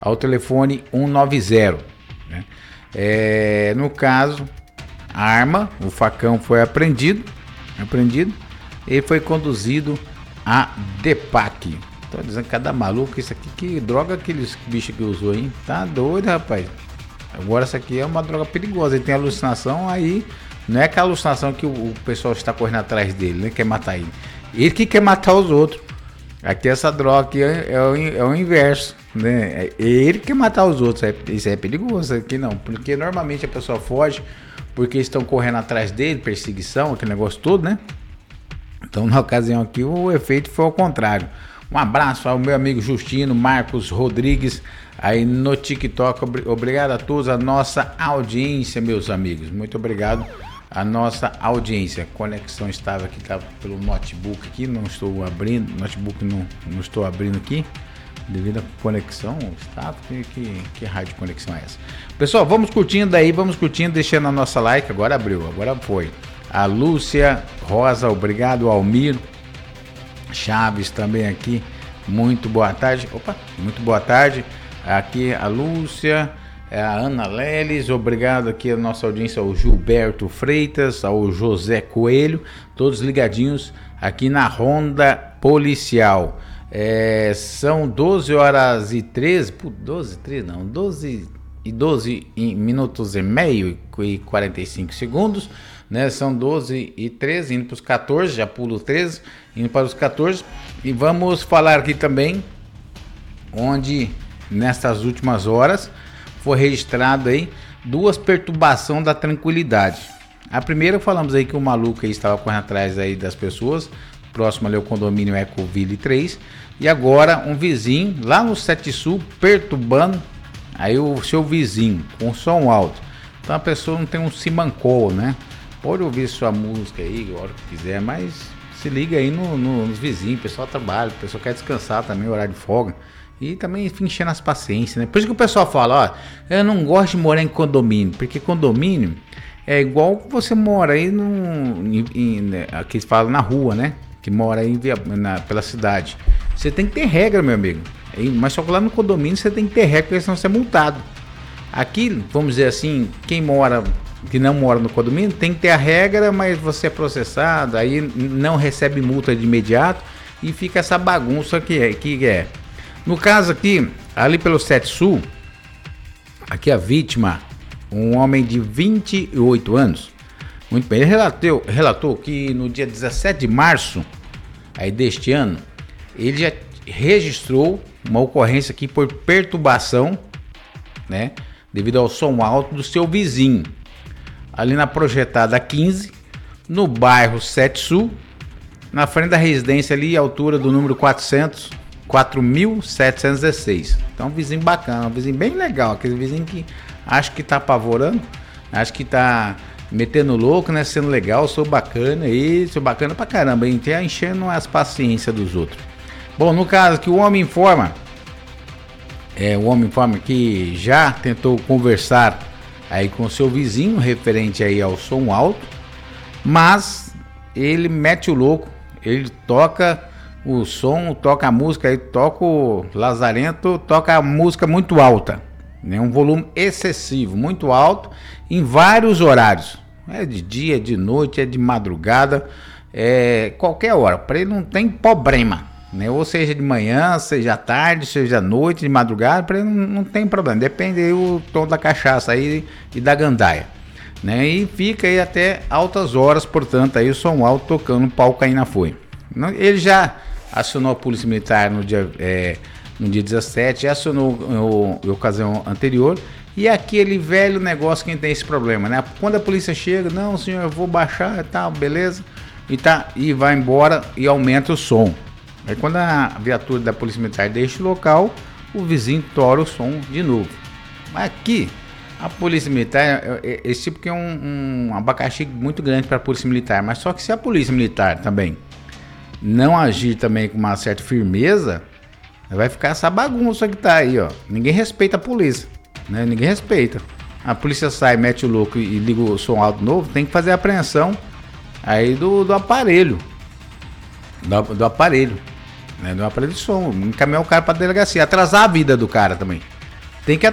ao telefone 190. Né? No caso, a arma, o facão foi apreendido e foi conduzido a DEPAC. Tô dizendo que cada maluco, isso aqui, que droga aqueles bichos que usou, hein? Tá doido, rapaz. Agora essa aqui é uma droga perigosa, ele tem alucinação, aí não é aquela alucinação que o pessoal está correndo atrás dele, né? Quer matar ele. Ele que quer matar os outros. Aqui essa droga aqui é o inverso, né? Ele que quer matar os outros. Isso é perigoso aqui não, porque normalmente a pessoa foge porque estão correndo atrás dele, perseguição, aquele negócio todo, né? Então na ocasião aqui o efeito foi ao contrário. Um abraço ao meu amigo Justino Marcos Rodrigues aí no TikTok. Obrigado a todos, a nossa audiência, meus amigos. Muito obrigado a nossa audiência. A conexão estava aqui, estava pelo notebook aqui, não estou abrindo, notebook não estou abrindo aqui, devido à conexão, está, que raio de conexão é essa? Pessoal, vamos curtindo aí, deixando a nossa like, agora abriu, agora foi. A Lúcia Rosa, obrigado, Almir Chaves também aqui, muito boa tarde, muito boa tarde, aqui a Lúcia, a Ana Leles, obrigado aqui a nossa audiência, ao Gilberto Freitas, ao José Coelho, todos ligadinhos aqui na Ronda Policial. São 12 horas e 13, 12 minutos e meio e 45 segundos, né? São 12 e 13, indo para os 14, já pulo 13, indo para os 14, e vamos falar aqui também, onde nestas últimas horas foi registrado aí 2 perturbações da tranquilidade. A primeira falamos aí que o maluco aí estava correndo atrás aí das pessoas, próximo ali ao condomínio Ecoville 3, e agora um vizinho lá no 7 Sul perturbando aí o seu vizinho com som alto. Então a pessoa não tem um simancol, né? Pode ouvir sua música aí, a hora que quiser, mas se liga aí nos vizinhos, o pessoal trabalha, o pessoal quer descansar também, horário de folga. E também fica enchendo as paciências, né? Por isso que o pessoal fala, ó, eu não gosto de morar em condomínio, porque condomínio é igual você mora aí aqui se fala na rua, né? Que mora aí pela cidade. Você tem que ter regra, meu amigo. Mas só que lá no condomínio você tem que ter regra, porque senão você é multado. Aqui, vamos dizer assim, que não mora no condomínio, tem que ter a regra, mas você é processado, aí não recebe multa de imediato e fica essa bagunça que é. No caso aqui, ali pelo 7 Sul, aqui a vítima, um homem de 28 anos, muito bem, ele relatou que no dia 17 de março aí deste ano, ele já registrou uma ocorrência aqui por perturbação, né, devido ao som alto do seu vizinho, ali na Projetada 15, no bairro 7 Sul, na frente da residência ali, à altura do número 4.716. Então, um vizinho bacana, um vizinho bem legal, aquele vizinho que acho que tá apavorando, acho que tá metendo louco, né? Sendo legal, sou bacana pra caramba, hein? Tá enchendo as paciências dos outros. Bom, no caso que o homem informa que já tentou conversar aí com seu vizinho referente aí ao som alto, mas ele mete o louco, ele toca o som, toca a música, aí toca o lazarento, toca a música muito alta, né? Um volume excessivo, muito alto, em vários horários, é de dia, de noite, é de madrugada, qualquer hora, para ele não tem problema, né? Ou seja de manhã, seja à tarde, seja à noite, de madrugada, para ele não tem problema, depende aí o tom da cachaça aí e da gandaia, né? E fica aí até altas horas, portanto, aí o som alto tocando, o pau caindo na folha. Ele já acionou a Polícia Militar no dia 17, já acionou em ocasião anterior, e aquele velho negócio que tem esse problema, né? Quando a polícia chega, não senhor, eu vou baixar e tal, beleza, e vai embora e aumenta o som. Aí quando a viatura da Polícia Militar deixa o local, o vizinho tora o som de novo. Mas aqui, a Polícia Militar, esse tipo que é um abacaxi muito grande para a Polícia Militar, mas só que se a Polícia Militar também não agir também com uma certa firmeza, vai ficar essa bagunça que tá aí, ó. Ninguém respeita a polícia, né? Ninguém respeita. A polícia sai, mete o louco e liga o som alto novo, tem que fazer a apreensão aí do aparelho. Do aparelho, né? Do aparelho de som. Encaminhar o cara pra delegacia, atrasar a vida do cara também. Tem que